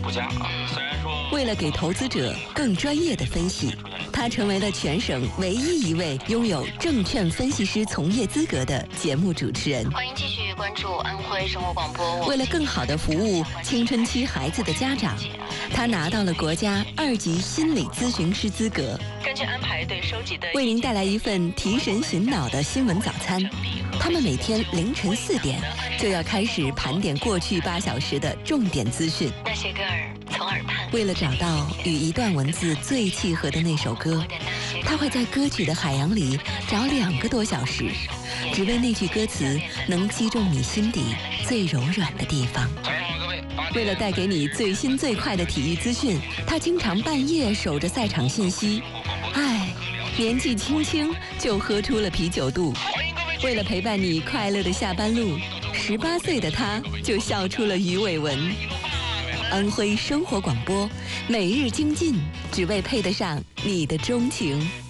不佳啊。虽然说为了给投资者更专业的分析，他成为了全省唯一一位拥有证券分析师从业资格的节目主持人。 欢迎继续关注安徽生活广播。 为了更好地服务青春期孩子的家长，他拿到了国家2级心理咨询师资格。 根据安排对收集的， 为您带来一份提神醒脑的新闻早餐。他们每天凌晨4点就要开始盘点过去8小时的重点资讯。 那些歌儿从耳畔， 为了找到与一段文字最契合的那首歌，他会在歌曲的海洋里找2个多小时，只为那句歌词能击中你心底最柔软的地方。为了带给你最新最快的体育资讯，他经常半夜守着赛场信息。年纪轻轻就喝出了啤酒肚。为了陪伴你快乐的下班路，18岁的他就笑出了鱼尾纹。安徽生活广播，每日精进，只为配得上你的钟情。